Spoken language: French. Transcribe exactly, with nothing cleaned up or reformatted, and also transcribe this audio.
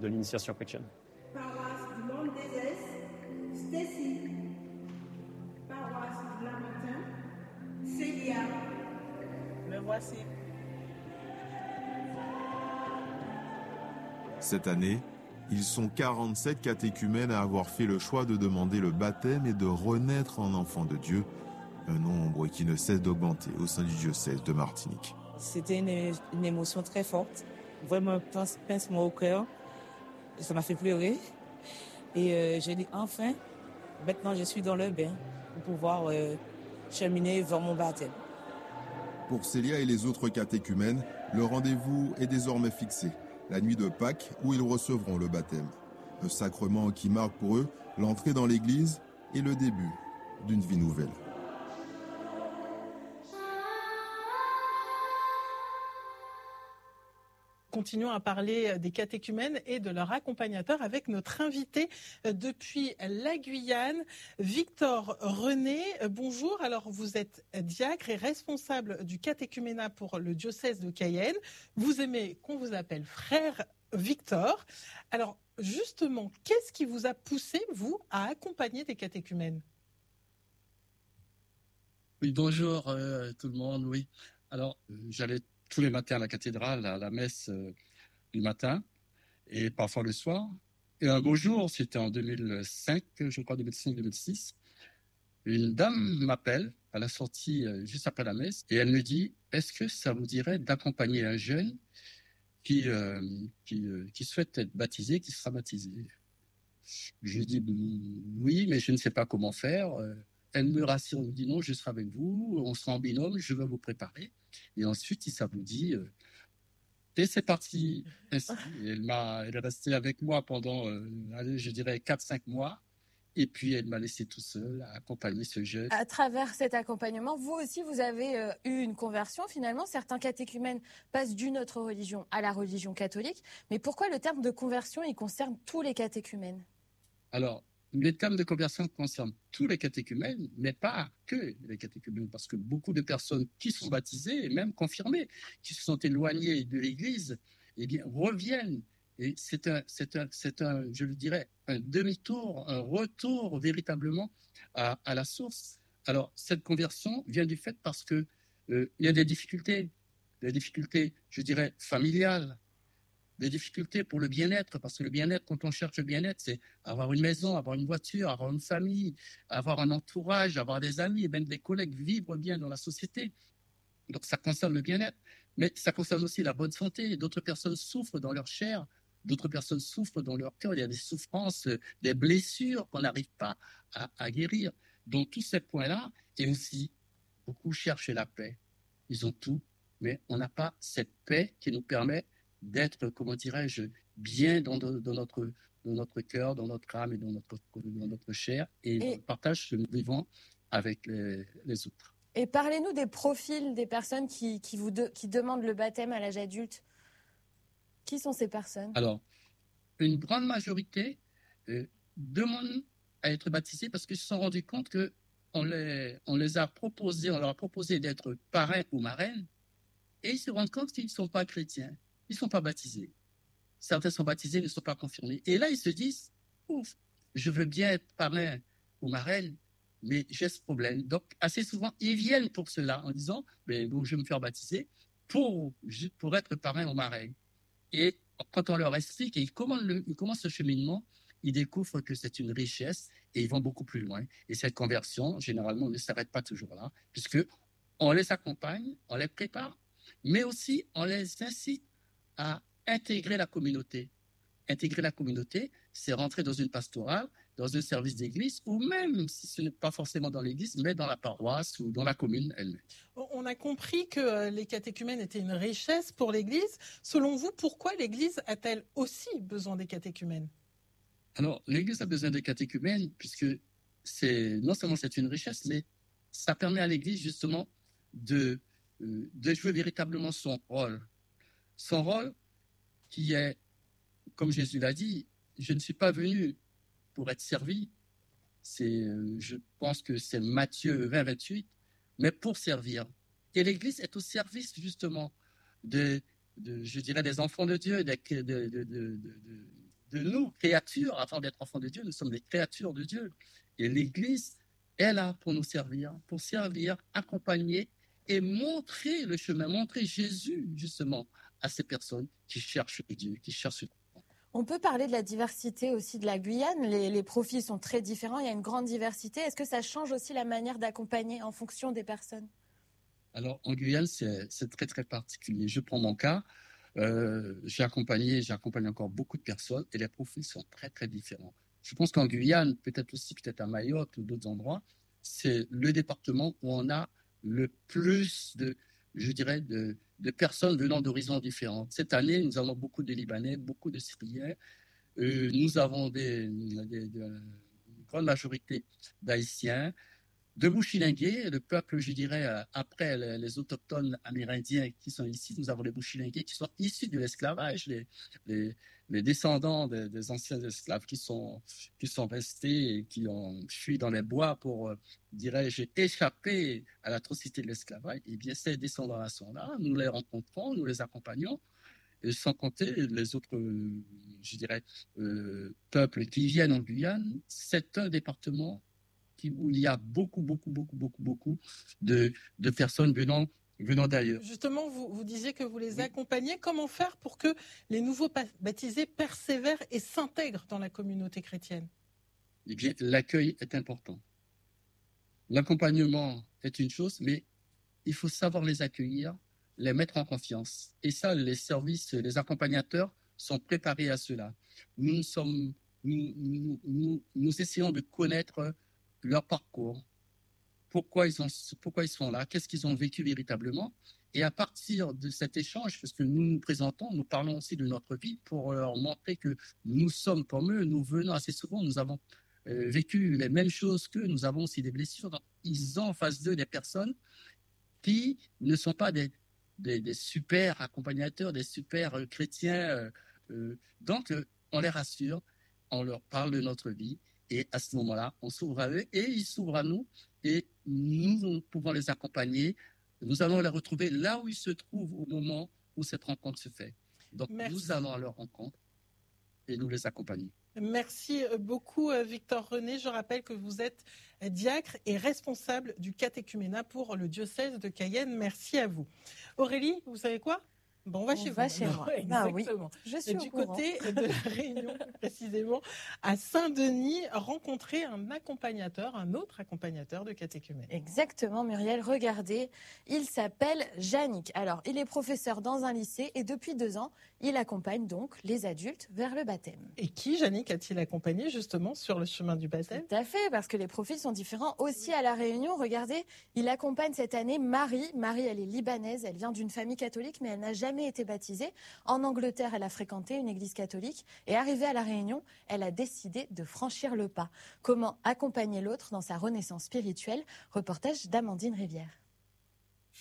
de l'initiation chrétienne. Paroisse du Mont Désert, Stacy. Paroisse du Lamatin, Célia. Me voici. Cette année, ils sont quarante-sept catéchumènes à avoir fait le choix de demander le baptême et de renaître en enfants de Dieu, un nombre qui ne cesse d'augmenter au sein du diocèse de Martinique. C'était une, une émotion très forte, vraiment un pincement au cœur. Ça m'a fait pleurer. Et euh, j'ai dit enfin, maintenant je suis dans le bain pour pouvoir euh, cheminer vers mon baptême. Pour Célia et les autres catéchumènes, le rendez-vous est désormais fixé, la nuit de Pâques où ils recevront le baptême. Un sacrement qui marque pour eux l'entrée dans l'église et le début d'une vie nouvelle. Continuons à parler des catéchumènes et de leur accompagnateur avec notre invité depuis la Guyane, Victor René. Bonjour, alors vous êtes diacre et responsable du catéchuménat pour le diocèse de Cayenne. Vous aimez qu'on vous appelle frère Victor. Alors justement, qu'est-ce qui vous a poussé, vous, à accompagner des catéchumènes ? Oui, bonjour euh, tout le monde, oui. Alors, euh, j'allais tous les matins à la cathédrale, à la messe euh, du matin, et parfois le soir. Et un beau jour, c'était en deux mille cinq, je crois deux mille cinq deux mille six, une dame m'appelle à la sortie euh, juste après la messe, et elle me dit « Est-ce que ça vous dirait d'accompagner un jeune qui, euh, qui, euh, qui souhaite être baptisé, qui sera baptisé ?» Je lui dis « Oui, mais je ne sais pas comment faire. » Elle me rassure, elle me dit « Non, je serai avec vous, on sera en binôme, je vais vous préparer. » Et ensuite, ça vous dit, euh, et c'est parti. Ainsi, elle m'a, elle est restée avec moi pendant, euh, allez, je dirais, quatre cinq mois. Et puis, elle m'a laissé tout seul à accompagner ce jeune. À travers cet accompagnement, vous aussi, vous avez euh, eu une conversion. Finalement, certains catéchumènes passent d'une autre religion à la religion catholique. Mais pourquoi le terme de conversion, il concerne tous les catéchumènes ? Alors, le terme de conversion concerne tous les catéchumènes, mais pas que les catéchumènes, parce que beaucoup de personnes qui sont baptisées, et même confirmées, qui se sont éloignées de l'Église, eh bien, reviennent. Et c'est un, c'est un, c'est un, je le dirais, un demi-tour, un retour véritablement à, à la source. Alors, cette conversion vient du fait parce que euh, il y a des difficultés, des difficultés, je dirais, familiales, des difficultés pour le bien-être, parce que le bien-être, quand on cherche le bien-être, c'est avoir une maison, avoir une voiture, avoir une famille, avoir un entourage, avoir des amis, et même des collègues, vivre bien dans la société. Donc ça concerne le bien-être, mais ça concerne aussi la bonne santé. D'autres personnes souffrent dans leur chair, d'autres personnes souffrent dans leur cœur. Il y a des souffrances, des blessures qu'on n'arrive pas à, à guérir. Donc tous ces points-là, et aussi, beaucoup cherchent la paix. Ils ont tout, mais on n'a pas cette paix qui nous permet d'être, comment dirais-je, bien dans, de, dans, notre, dans notre cœur, dans notre âme et dans notre, dans notre chair, et, et dans le partage que nous vivons avec les, les autres. Et parlez-nous des profils des personnes qui, qui, vous de, qui demandent le baptême à l'âge adulte. Qui sont ces personnes ? Alors, une grande majorité euh, demandent à être baptisés parce qu'ils se sont rendus compte qu'on les, on les a proposés, on leur a proposé d'être parrains ou marraines, et ils se rendent compte qu'ils ne sont pas chrétiens. Ils ne sont pas baptisés. Certains sont baptisés, mais ne sont pas confirmés. Et là, ils se disent, ouf, je veux bien être parrain ou marraine, mais j'ai ce problème. Donc, assez souvent, ils viennent pour cela en disant, ben, bon, je vais me faire baptiser pour, pour être parrain ou marraine. Et quand on leur explique, et ils commencent, le, ils commencent ce cheminement, ils découvrent que c'est une richesse et ils vont beaucoup plus loin. Et cette conversion, généralement, ne s'arrête pas toujours là, puisque on les accompagne, on les prépare, mais aussi on les incite à intégrer la communauté. Intégrer la communauté, c'est rentrer dans une pastorale, dans un service d'église, ou même, si ce n'est pas forcément dans l'église, mais dans la paroisse ou dans la commune elle-même. On a compris que les catéchumènes étaient une richesse pour l'église. Selon vous, pourquoi l'église a-t-elle aussi besoin des catéchumènes ? Alors, l'église a besoin des catéchumènes, puisque c'est, non seulement c'est une richesse, mais ça permet à l'église, justement, de, de jouer véritablement son rôle. Son rôle qui est, comme Jésus l'a dit, je ne suis pas venu pour être servi. C'est, je pense que c'est Matthieu vingt, vingt-huit, mais pour servir. Et l'Église est au service justement de, de je dirais, des enfants de Dieu, des, de, de, de, de, de nous, créatures, avant d'être enfants de Dieu, nous sommes des créatures de Dieu. Et l'Église est là pour nous servir, pour servir, accompagner et montrer le chemin, montrer Jésus, justement, à ces personnes qui cherchent Dieu, qui cherchent. On peut parler de la diversité aussi de la Guyane. Les, les profils sont très différents. Il y a une grande diversité. Est-ce que ça change aussi la manière d'accompagner en fonction des personnes? Alors, en Guyane, c'est, c'est très, très particulier. Je prends mon cas. Euh, j'ai accompagné, j'accompagne encore beaucoup de personnes et les profils sont très, très différents. Je pense qu'en Guyane, peut-être aussi, peut-être à Mayotte ou d'autres endroits, c'est le département où on a le plus de, je dirais, de, de personnes venant d'horizons différents. Cette année, nous avons beaucoup de Libanais, beaucoup de Syriens. Euh, nous avons des, des, des, une grande majorité d'Haïtiens, de Bouchilingués, le peuple, je dirais, après les, les autochtones amérindiens qui sont ici, nous avons les Bouchilingués qui sont issus de l'esclavage, les, les, les descendants des, des anciens esclaves qui sont, qui sont restés et qui ont fui dans les bois pour, dirais-je, échapper à l'atrocité de l'esclavage. Et bien, ces descendants sont là, nous les rencontrons, nous les accompagnons, et sans compter les autres, je dirais, euh, peuples qui viennent en Guyane. C'est un département où il y a beaucoup, beaucoup, beaucoup, beaucoup, beaucoup de, de personnes venant, venant d'ailleurs. Justement, vous, vous disiez que vous les accompagnez. Comment faire pour que les nouveaux baptisés persévèrent et s'intègrent dans la communauté chrétienne? Eh bien, l'accueil est important. L'accompagnement est une chose, mais il faut savoir les accueillir, les mettre en confiance. Et ça, les services, les accompagnateurs sont préparés à cela. Nous, sommes, nous, nous, nous, nous essayons de connaître leur parcours, pourquoi ils, ont, pourquoi ils sont là, qu'est-ce qu'ils ont vécu véritablement. Et à partir de cet échange, parce que nous nous présentons, nous parlons aussi de notre vie pour leur montrer que nous sommes comme eux, nous venons assez souvent, nous avons euh, vécu les mêmes choses qu'eux, nous avons aussi des blessures. Donc, ils ont en face d'eux des personnes qui ne sont pas des, des, des super accompagnateurs, des super euh, chrétiens. Euh, euh, donc, euh, on les rassure, on leur parle de notre vie. Et à ce moment-là, on s'ouvre à eux et ils s'ouvrent à nous et nous pouvons les accompagner. Nous allons les retrouver là où ils se trouvent au moment où cette rencontre se fait. Donc, Merci. Nous allons à leur rencontre et nous les accompagnons. Merci beaucoup, Victor René. Je rappelle que vous êtes diacre et responsable du catéchuménat pour le diocèse de Cayenne. Merci à vous. Aurélie, vous savez quoi ? Bon, on va on chez va vous. Chez non, moi. Exactement. Ah oui, je suis du côté de la Réunion, précisément, à Saint-Denis, rencontrer un accompagnateur, un autre accompagnateur de catéchumène. Exactement, Muriel. Regardez, il s'appelle Yannick. Alors, il est professeur dans un lycée et depuis deux ans, il accompagne donc les adultes vers le baptême. Et qui, Yannick, a-t-il accompagné justement sur le chemin du baptême? Tout à fait, parce que les profils sont différents aussi à la Réunion. Regardez, il accompagne cette année Marie. Marie, elle est libanaise, elle vient d'une famille catholique, mais elle n'a jamais été baptisée. En Angleterre, elle a fréquenté une église catholique et arrivée à la Réunion, elle a décidé de franchir le pas. Comment accompagner l'autre dans sa renaissance spirituelle? Reportage d'Amandine Rivière.